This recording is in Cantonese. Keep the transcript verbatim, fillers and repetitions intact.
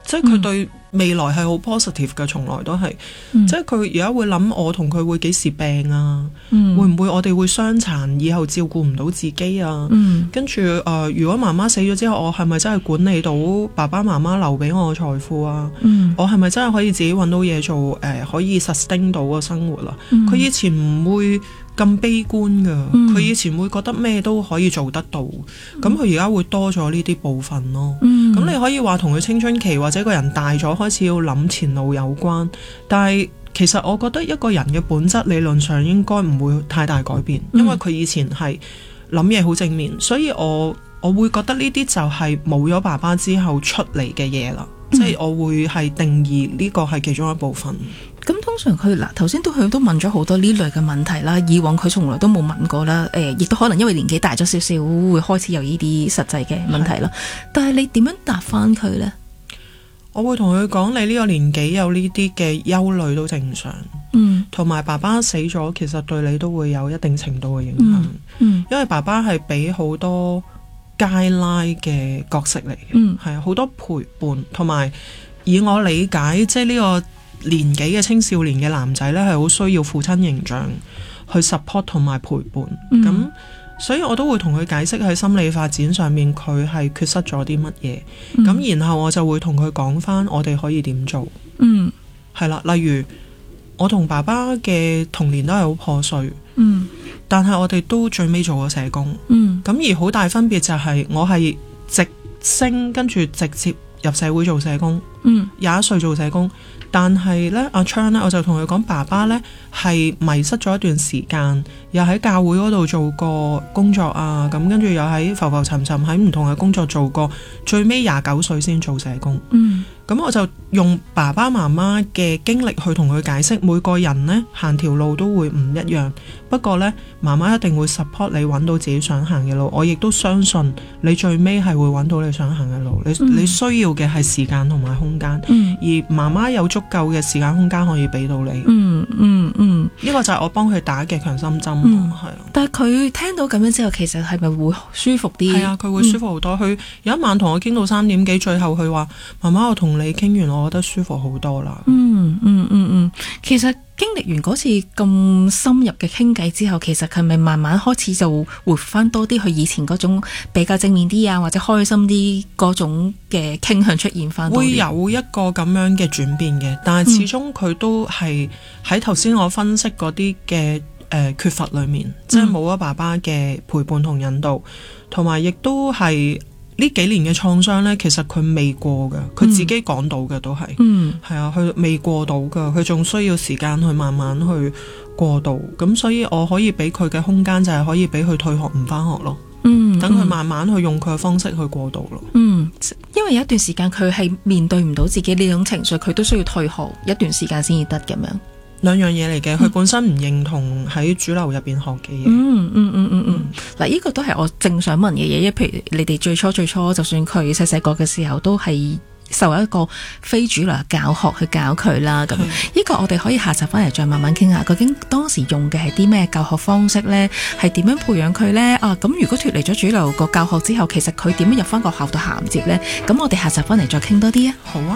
即係佢對未來係好 positive 嘅，從來都係， 嗯、 即係佢而家會諗我同佢會幾時病啊， 嗯、 會唔會我哋會傷殘，以後照顧唔到自己啊， 嗯、 跟住誒、呃，如果媽媽死咗之後，我係咪真係管理到爸爸媽媽留俾我嘅財富啊？ 嗯、 我係咪真係可以自己揾到嘢做？誒、呃，可以 sustain 到個生活啊？佢、嗯、以前唔會咁悲觀噶，佢、嗯、以前會覺得咩都可以做得到，咁佢而家會多咗呢啲部分咯。咁、嗯、你可以話同佢青春期或者個人大咗開始要諗前路有關，但係其實我覺得一個人嘅本質理論上應該唔會太大改變，因為佢以前係諗嘢好正面，所以我我會覺得呢啲就係冇咗爸爸之後出嚟嘅嘢啦，即係、嗯、我會係定義呢個係其中一部分。 咁通常佢嗱頭先都佢都問咗好多呢類嘅問題啦，以往佢從來都冇問過啦。誒、呃，亦都可能因為年紀大咗少少，會開始有呢啲實際嘅問題啦。但係你點樣答翻佢呢？ 我會同佢講，你呢個年紀有呢啲嘅憂慮都正常。嗯，同埋爸爸死咗，其實對你都會有一定程度嘅影響。嗯，嗯，因為爸爸係俾好多街拉嘅角色嚟嘅。嗯，係啊，好多陪伴，同埋以我理解，即係呢個年紀嘅青少年嘅男仔呢，係好需要父親形象去 support 同埋陪伴。咁、嗯、所以我都會同佢解釋喺心理發展上面佢係缺失咗啲乜嘢。咁、嗯、然後我就會同佢講翻我哋可以點做。嗯，係啦，例如我同爸爸嘅童年都係好破碎。嗯，但係我哋都最尾做過社工。嗯，咁而好大分別就係我係直升跟住直接入社會做社工。嗯，廿一歲做社工。但係咧，阿昌咧，我就同佢講，爸爸咧係迷失咗一段時間，又喺教會嗰度做過工作啊，咁跟住又喺浮浮沉沉喺唔同嘅工作做過，最尾廿九歲先做社工。嗯，咁我就用爸爸媽媽嘅經歷去同佢解釋，每個人呢行條路都會唔一樣，不過呢，媽媽一定會 support 你揾到自己想行嘅路，我亦都相信你最尾係會揾到你想行嘅路。你、嗯、你需要嘅係時間同埋空間，嗯、而媽媽有足夠嘅時間空間可以俾到你。嗯嗯嗯，呢個就係我幫佢打嘅強心針。係、嗯、啊。 但係佢聽到咁樣之後，其實係咪會舒服啲？ 係啊，佢會舒服好多。佢、嗯、有一晚同我傾到三點幾，最後佢話：媽媽，我同你傾完，我覺得舒服好多啦。 嗯嗯嗯嗯，其實經歷完嗰次咁深入嘅傾偈之後，其實佢咪慢慢開始就回翻多啲佢以前嗰種比較正面啲啊，或者開心啲嗰種嘅傾向出現翻。 會有一個咁樣嘅轉變嘅，但係始終佢都係喺頭先我分析嗰啲嘅誒缺乏裏面，嗯、即係冇咗爸爸嘅陪伴同引導，同埋亦都係。呢幾年嘅創傷呢，其實佢未過嘅，佢自己講到嘅都係，嗯，係啊，佢未過到嘅，佢仲需要時間去慢慢去過渡，咁所以我可以俾佢嘅空間就係可以俾佢退學唔返學咯，嗯，等佢慢慢去用佢嘅方式去過渡咯，嗯， 因為有一段時間佢係面對唔到自己呢種情緒，佢都需要退學一段時間先至得咁樣。 兩樣嘢嚟嘅，佢本身唔認同喺主流入邊學嘅嘢。 嗯嗯嗯嗯嗯，嗱、嗯，呢個都係我正想問嘅嘢，因為譬如你哋最初最初，就算佢細細個嘅時候，都係受一個非主流教學去教佢啦。咁呢個我哋可以下集翻嚟再慢慢傾下，究竟當時用嘅係啲咩教學方式呢？係點樣培養佢呢？啊，咁如果脫離咗主流個教學之後，其實佢點樣入翻個校度銜接呢？咁我哋下集翻嚟再傾多啲啊。 好啊。